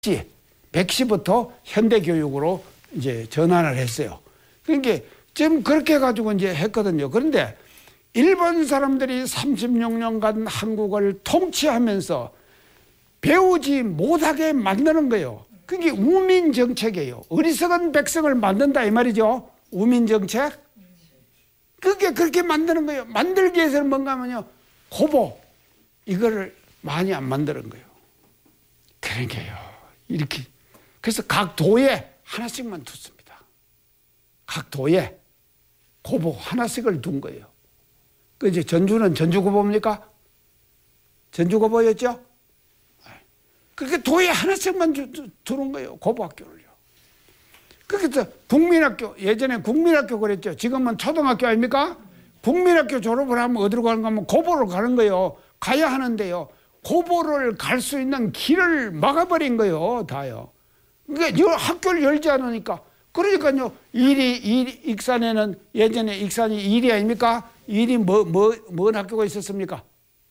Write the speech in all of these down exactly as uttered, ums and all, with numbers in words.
백시부터 현대교육으로 이제 전환을 했어요. 그러니까 지금 그렇게 해가지고 이제 했거든요. 그런데 일본 사람들이 삼십육 년간 한국을 통치하면서 배우지 못하게 만드는 거예요. 그게 우민 정책이에요. 어리석은 백성을 만든다 이 말이죠. 우민 정책. 그게 그렇게 만드는 거예요. 만들기 위해서는 뭔가 하면요. 고보. 이거를 많이 안 만드는 거예요. 그러니까요. 이렇게. 그래서 각 도에 하나씩만 뒀습니다. 각 도에 고보 하나씩을 둔 거예요. 그 이제 전주는 전주고보입니까? 전주고보였죠? 그렇게 도에 하나씩만 주, 주, 두는 거예요. 고보학교를요. 그래서 국민학교, 예전에 국민학교 그랬죠. 지금은 초등학교 아닙니까? 국민학교 졸업을 하면 어디로 가는가 하면 고보로 가는 거예요. 가야 하는데요. 고보를 갈 수 있는 길을 막아버린 거예요. 다요. 그러니까 학교를 열지 않으니까. 그러니까요. 이리, 이리, 익산에는 예전에 익산이 이리 아닙니까? 이리 뭐, 뭐, 뭔 학교가 있었습니까?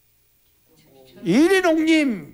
이리 농림.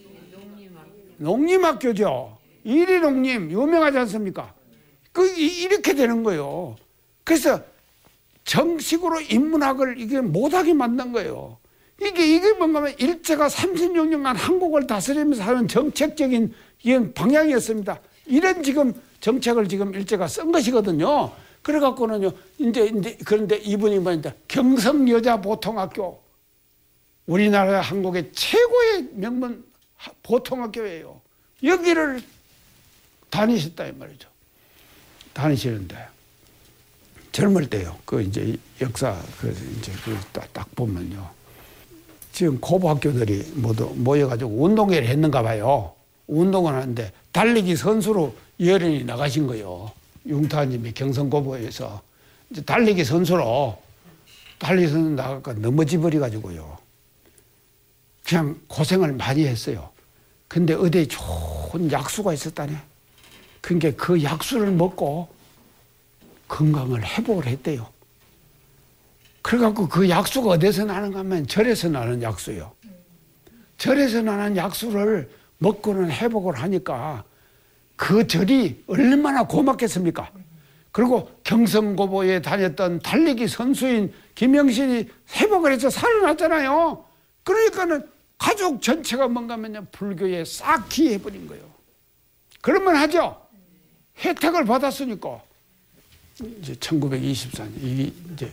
농림학교죠. 이리 농림. 유명하지 않습니까? 그, 이렇게 되는 거예요. 그래서 정식으로 인문학을 이게 못하게 만든 거예요. 이게, 이게 뭔가 하면 일제가 삼십육 년간 한국을 다스리면서 하는 정책적인 이런 방향이었습니다. 이런 지금 정책을 지금 일제가 쓴 것이거든요. 그래갖고는요, 이제, 이제, 그런데 이분이 뭐냐, 경성여자보통학교. 우리나라 한국의 최고의 명문 보통학교예요. 여기를 다니셨다, 이 말이죠. 다니시는데, 젊을 때요. 그 이제 역사, 그래서 이제 그 딱, 딱 보면요. 지금 고보학교들이 모두 모여가지고 운동회를 했는가 봐요. 운동을 하는데 달리기 선수로 여론이 나가신 거예요. 융타님이 경성고보에서 이제 달리기 선수로 달리기 선수 나가니까 넘어지 버려가지고요. 그냥 고생을 많이 했어요. 근데 어디에 좋은 약수가 있었다네. 그러니까 그 약수를 먹고 건강을 회복을 했대요. 그래갖고 그 약수가 어디서 나는가 하면 절에서 나는 약수요. 절에서 나는 약수를 먹고는 회복을 하니까 그 절이 얼마나 고맙겠습니까? 그리고 경성고보에 다녔던 달리기 선수인 김영신이 회복을 해서 살아났잖아요. 그러니까는 가족 전체가 뭔가 하면요. 불교에 싹 기해버린 거예요. 그러면 하죠. 혜택을 받았으니까. 이제 천구백이십사 년, 이게 이제,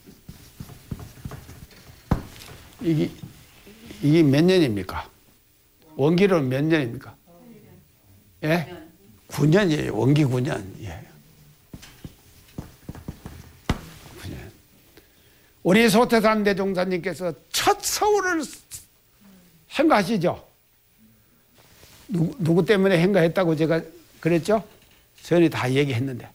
이게, 이게 몇 년입니까? 원기로는 몇 년입니까? 예? 구 년이에요. 원기 구 년. 예. 구 년. 우리 소태산 대종사님께서 첫 서울을 행가하시죠? 누구, 누구 때문에 행가했다고 제가 그랬죠? 전에 다 얘기했는데.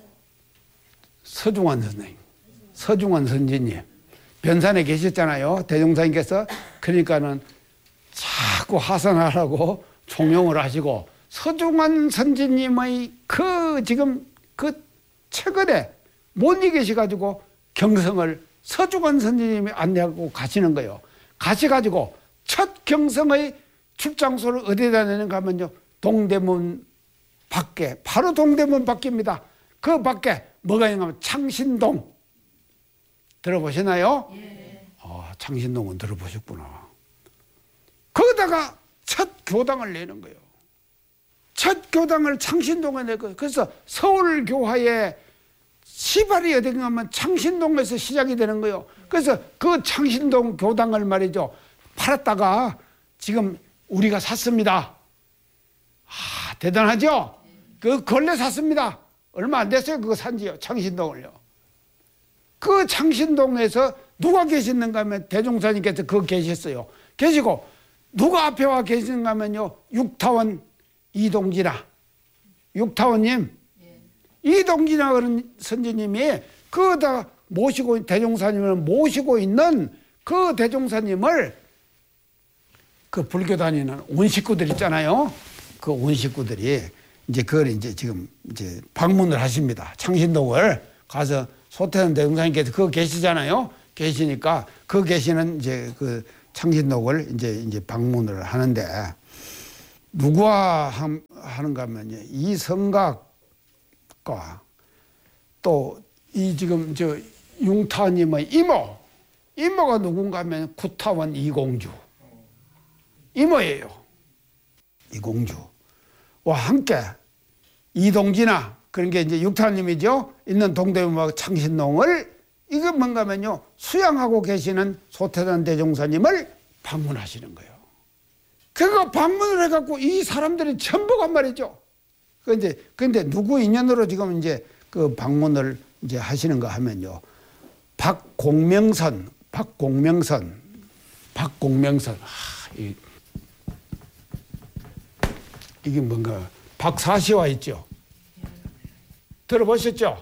서중환 선생님, 서중환 선지님. 변산에 계셨잖아요. 대종사님께서. 그러니까는 자꾸 하선하라고 총용을 하시고 서중환 선지님의 그 지금 그 최근에 못 이기셔가지고 경성을 서중환 선지님이 안내하고 가시는 거예요. 가셔가지고 첫 경성의 출장소를 어디다 내는가 하면요. 동대문 밖에, 바로 동대문 밖입니다. 그 밖에 뭐가 있냐면 창신동. 들어보셨나요? 예. 어, 창신동은 들어보셨구나. 거기다가 첫 교당을 내는 거예요. 첫 교당을 창신동에 내고, 그래서 서울교화의 시발이 어딘가 하면 창신동에서 시작이 되는 거예요. 그래서 그 창신동 교당을 말이죠. 팔았다가 지금 우리가 샀습니다. 아, 대단하죠? 그 걸레 샀습니다. 얼마 안 됐어요. 그거 산지요. 창신동을요. 그 창신동에서 누가 계시는가 하면 대종사님께서 그거 계셨어요. 계시고 누가 앞에 와 계시는가 하면요. 육타원 이동진아. 육타원님. 예. 이동진아 그런 선지님이 그다 모시고 대종사님을 모시고 있는 그 대종사님을 그 불교 다니는 온 식구들 있잖아요. 그 온 식구들이 이제 그걸 이제 지금 이제 방문을 하십니다. 창신동을 가서 소태산 대종사님께서 그거 계시잖아요. 계시니까 그 계시는 이제 그 창신동을 이제 이제 방문을 하는데 누구와 함- 하는가 하면요. 이성각과 또 이 지금 저 융타님의 이모, 이모가 누군가 하면 구타원 이공주. 이모예요. 이공주와 함께 이동진아, 그런 게 이제 육타님이죠. 있는 동대문막 창신동을 이게 뭔가 하면요. 수양하고 계시는 소태산 대종사님을 방문하시는 거예요. 그거 방문을 해갖고 이 사람들이 전부가 말이죠. 그 이제 근데 누구 인연으로 지금 이제 그 방문을 이제 하시는가 하면요. 박공명선, 박공명선, 박공명선. 아, 이, 이게 뭔가 박사시화 있죠. 들어보셨죠?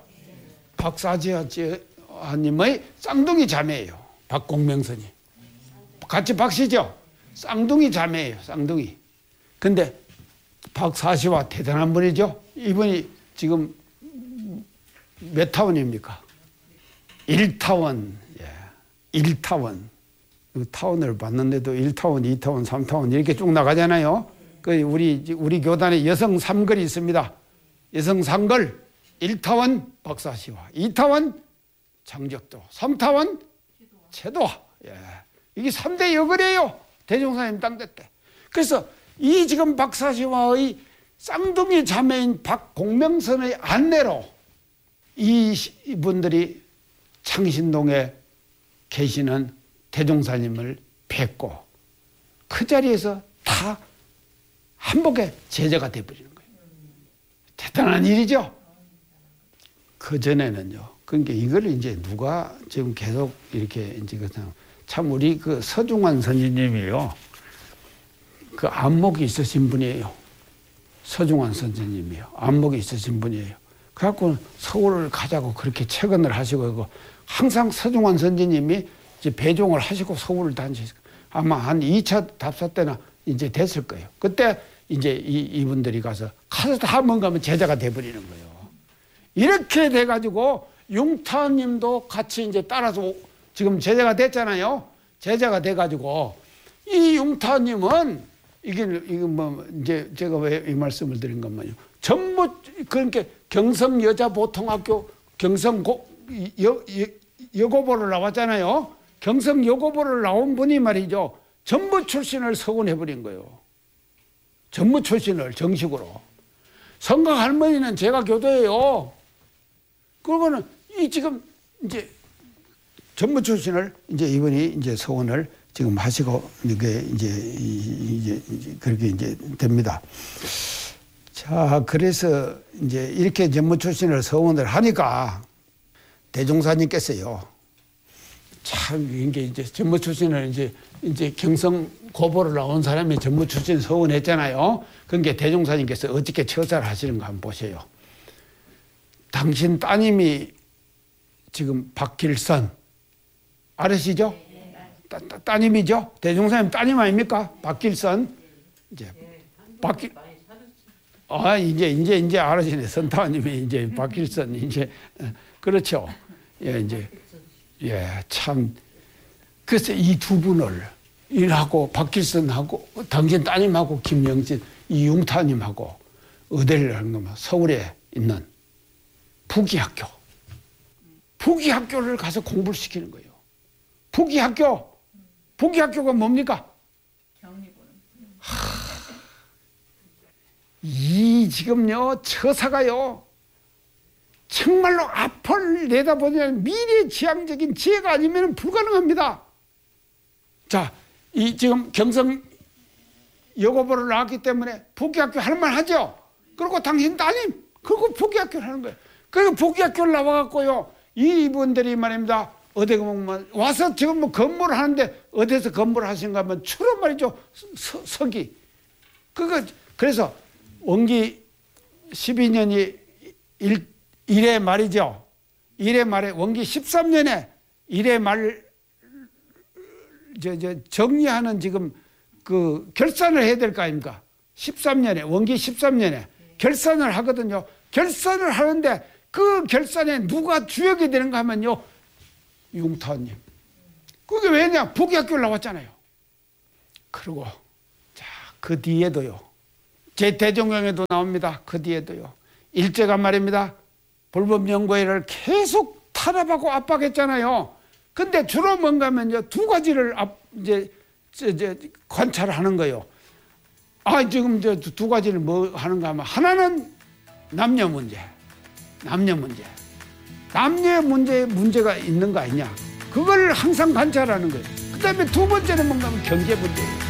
박사시화님의 쌍둥이 자매예요. 박공명선이. 같이 박씨죠? 쌍둥이 자매예요. 쌍둥이. 근데 박사시화 대단한 분이죠. 이분이 지금 몇 타원입니까? 일 타원. 예. 일 타원. 타원을 봤는데도 일 타원, 이 타원, 삼 타원 이렇게 쭉 나가잖아요. 그 우리 우리 교단에 여성 삼걸이 있습니다. 여성 삼걸 일 타원 박사시화, 이 타원 장적도, 삼 타원 채도화. 예. 이게 삼 대 여걸이에요. 대종사님 땅대 때. 그래서 이 지금 박사시화의 쌍둥이 자매인 박공명선의 안내로 이분들이 창신동에 계시는 대종사님을 뵙고 그 자리에서 다 한복의 제자가 되어버리는 거예요. 대단한 일이죠. 그 전에는요. 그러니까 이걸 이제 누가 지금 계속 이렇게 이제 참 우리 그 서중환 선생님이요. 그 안목이 있으신 분이에요. 서중환 선생님이요. 안목이 있으신 분이에요. 그래갖고 서울을 가자고 그렇게 채근을 하시고 항상 서중환 선생님이 이제 배종을 하시고 서울을 다니시고 아마 한 이 차 답사 때나 이제 됐을 거예요. 그때 이제 이, 이분들이 가서 가서 다 뭔가 하면 제자가 돼버리는 거예요. 이렇게 돼가지고 융타님도 같이 이제 따라서 지금 제자가 됐잖아요. 제자가 돼가지고 이 융타님은 이게 이게 뭐 이제 제가 왜 이 말씀을 드린 것만요. 전부 그러니까 경성 여자보통학교 경성 고, 여, 여, 여고보를 나왔잖아요. 경성 여고보를 나온 분이 말이죠. 전부 출신을 서원해버린 거예요. 전부 출신을 정식으로. 성각 할머니는 제가 교도예요. 그러고는 이 지금 이제 전부 출신을 이제 이분이 이제 서원을 지금 하시고 이게 이제 이제, 이제 그렇게 이제 됩니다. 자, 그래서 이제 이렇게 전무 출신을 서원을 하니까 대종사님께서요. 참 이게 이제 전무 출신을 이제 이제 경성 고보를 나온 사람이 전무 출신 서원했잖아요. 그러니까 대종사님께서 어떻게 처사를 하시는가 한번 보세요. 당신 따님이 지금 박길선 알으시죠? 따, 따, 따님이죠? 대종사님 따님 아닙니까? 박길선. 이제 박길 아, 이제, 이제, 이제 알아지네. 선타님이 이제 박길선, 이제, 그렇죠. 예, 이제, 예, 참. 그래서 이 두 분을, 일하고, 박길선하고, 당신 따님하고, 김영진, 이융타님하고, 의대를 하는 거면 서울에 있는 부기학교. 부기학교를 가서 공부를 시키는 거예요. 부기학교. 부기학교가 뭡니까? 하, 이 지금요 처사가요 정말로 앞을 내다보면 미래지향적인 지혜가 아니면 불가능합니다. 자, 이 지금 경성 여고보를 나왔기 때문에 부기학교 할 만하죠. 그리고 당신 따님 그리고 부기학교를 하는 거예요. 그리고 부기학교를 나와갖고요 이분들이 말입니다. 어디 보면 와서 지금 뭐 건물을 하는데 어디서 건물을 하신가 하면 주로 말이죠 서, 서기. 그거 그래서 원기 십이 년이 일, 일회 말이죠. 일회 말에 원기 십삼 년에 일회 말 저, 저 정리하는 지금 그 결산을 해야 될 거 아닙니까? 십삼 년에 원기 십삼 년에 결산을 하거든요. 결산을 하는데 그 결산에 누가 주역이 되는가 하면요. 융타님. 그게 왜냐? 부기학교를 나왔잖아요. 그리고 자, 그 뒤에도요. 제 대종경에도 나옵니다. 그 뒤에도요. 일제가 말입니다. 불법 연구회를 계속 탄압하고 압박했잖아요. 근데 주로 뭔가 하면 두 가지를 앞, 이제, 이제 관찰하는 거예요. 아, 지금 저 두 가지를 뭐 하는가 하면 하나는 남녀 문제. 남녀 문제. 남녀 문제에 문제가 있는 거 아니냐. 그걸 항상 관찰하는 거예요. 그 다음에 두 번째는 뭔가 하면 경제 문제예요.